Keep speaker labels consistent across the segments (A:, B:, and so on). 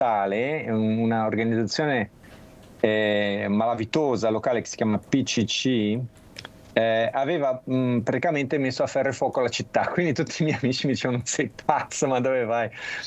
A: locale, una organizzazione malavitosa locale che si chiama PCC, aveva praticamente messo a ferro e fuoco la città, quindi tutti i miei amici mi dicevano: sei pazzo, ma dove vai?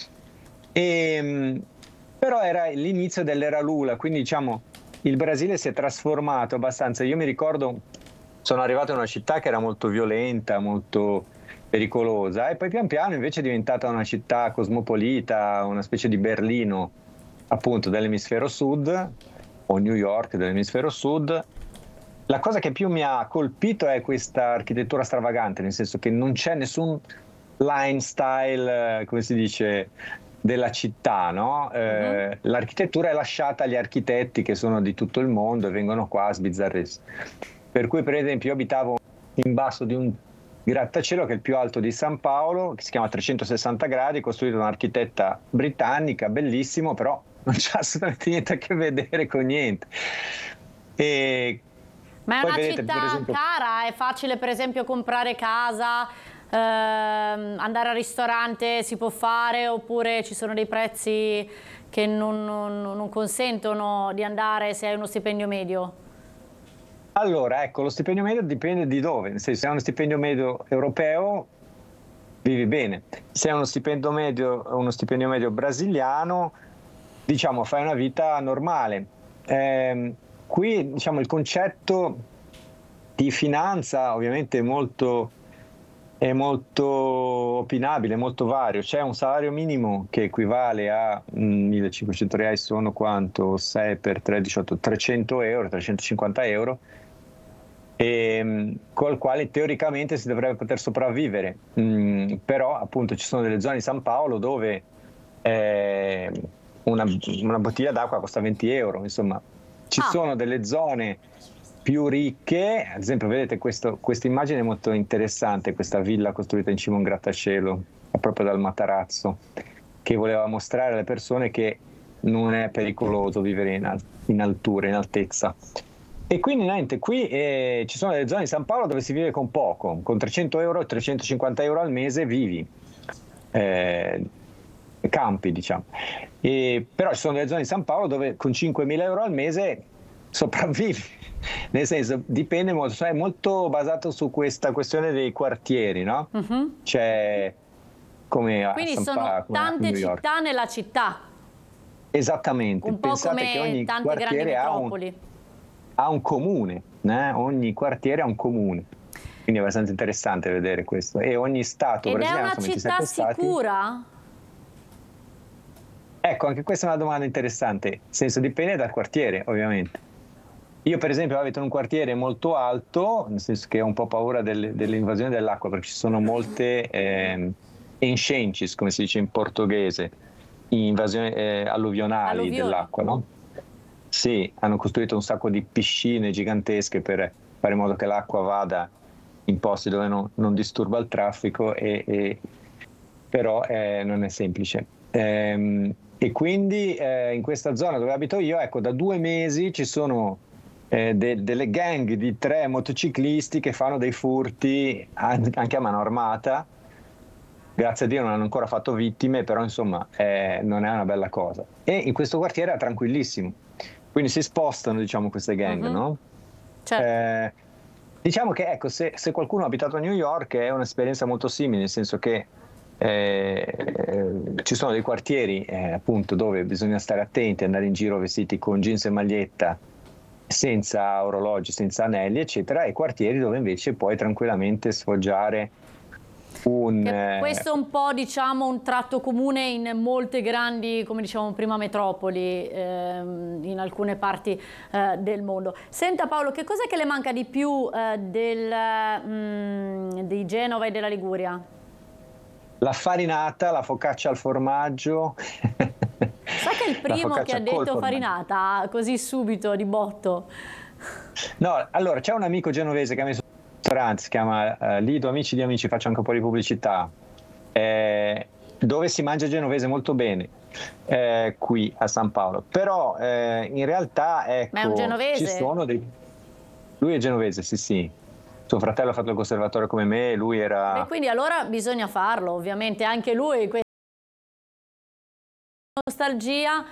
A: Però era l'inizio dell'era Lula, quindi diciamo il Brasile si è trasformato abbastanza. Io mi ricordo, sono arrivato in una città che era molto violenta, molto pericolosa, e poi pian piano invece è diventata una città cosmopolita, una specie di Berlino appunto dell'emisfero sud, o New York dell'emisfero sud. La cosa che più mi ha colpito è questa architettura stravagante, nel senso che non c'è nessun line style, come si dice, della città, no? L'architettura è lasciata agli architetti che sono di tutto il mondo e vengono qua a sbizzarrirsi. Per cui, per esempio, io abitavo in basso di un grattacielo che è il più alto di San Paolo, che si chiama 360 gradi, costruito da un'architetta britannica, bellissimo, però non c'ha assolutamente niente a che vedere con niente. E
B: ma è
A: poi
B: una
A: vedete,
B: città
A: per esempio,
B: cara? È facile per esempio comprare casa, andare al ristorante si può fare, oppure ci sono dei prezzi che non consentono di andare se hai uno stipendio medio?
A: allora, ecco, lo stipendio medio dipende di dove, nel senso, se hai uno stipendio medio europeo vivi bene, se hai uno stipendio medio brasiliano, diciamo, fai una vita normale. Qui, diciamo, il concetto di finanza ovviamente è molto opinabile, molto vario. C'è un salario minimo che equivale a 1500 reali, sono quanto? 6 per 3, 18, 300 euro, 350 euro, col quale teoricamente si dovrebbe poter sopravvivere. Però appunto ci sono delle zone di San Paolo dove una bottiglia d'acqua costa 20 euro, insomma. Ci sono delle zone più ricche, ad esempio vedete questa immagine è molto interessante, questa villa costruita in cima a un grattacielo, proprio dal Matarazzo, che voleva mostrare alle persone che non è pericoloso vivere in altura, in altezza. E quindi niente, qui ci sono delle zone di San Paolo dove si vive con poco, con 300 euro e 350 euro al mese vivi. Campi, diciamo. Però ci sono delle zone di San Paolo dove con 5.000 euro al mese sopravvivi. Nel senso, dipende molto, cioè è molto basato su questa questione dei quartieri, no? C'è come a
B: Quindi
A: San
B: sono
A: Paolo, come a
B: tante
A: New York.
B: città nella città,
A: Esattamente,
B: un po'
A: pensate che
B: come
A: ogni
B: tante grandi
A: quartiere
B: metropoli.
A: ha un comune, ogni quartiere ha un comune. Quindi è abbastanza interessante vedere questo. E ogni stato
B: Ed è
A: brasiliano,
B: una
A: sono
B: città
A: 27 stati.
B: sicura?
A: Ecco, anche questa è una domanda interessante, nel senso dipende dal quartiere, ovviamente. Io per esempio abito in un quartiere molto alto, nel senso che ho un po' paura dell'invasione dell'acqua, perché ci sono molte enchentes, come si dice in portoghese, invasioni alluvionali
B: Alluvioni.
A: dell'acqua, no? Sì, hanno costruito un sacco di piscine gigantesche per fare in modo che l'acqua vada in posti dove non disturba il traffico, però non è semplice. E quindi in questa zona dove abito io, ecco, da 2 mesi ci sono delle gang di 3 motociclisti che fanno dei furti anche a mano armata. Grazie a Dio non hanno ancora fatto vittime, però insomma non è una bella cosa. E in questo quartiere è tranquillissimo, quindi si spostano, diciamo, queste gang, no?
B: Certo.
A: Diciamo che ecco, se qualcuno ha abitato a New York è un'esperienza molto simile, nel senso che ci sono dei quartieri appunto dove bisogna stare attenti, andare in giro vestiti con jeans e maglietta, senza orologi, senza anelli, eccetera, e quartieri dove invece puoi tranquillamente sfoggiare
B: questo è un po', diciamo, un tratto comune in molte grandi, come dicevamo prima, metropoli in alcune parti del mondo. Senta Paolo, che cos'è che le manca di più di Genova e della Liguria?
A: La farinata, la focaccia al formaggio.
B: Sa che è il primo che ha detto farinata così subito, di botto?
A: No, allora c'è un amico genovese che ha messo un ristorante, si chiama Lido Amici di Amici, faccio anche un po' di pubblicità, dove si mangia genovese molto bene, qui a San Paolo. Però in realtà, ecco,
B: ma è un genovese?
A: ci sono lui è genovese, sì sì. Suo fratello ha fatto il conservatorio come me, lui era...
B: E quindi allora bisogna farlo, ovviamente, anche lui. Nostalgia